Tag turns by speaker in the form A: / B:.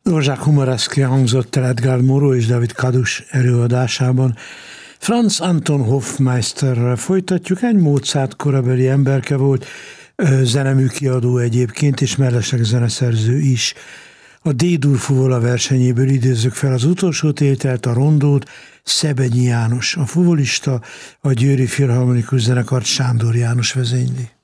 A: Dvořák Humoresque hangzott el Edgar Moreau és David Kadus előadásában. Franz Anton Hofmeisterrel folytatjuk, egy Mozart korabeli emberke volt, zeneműkiadó egyébként, és mellesleg zeneszerző is. A D-dur fuvola versenyéből idézzük fel az utolsó tételt, a rondót, Szebegyi János, a fuvolista, a Győri Filharmonikus Zenekart Sándor János vezényli.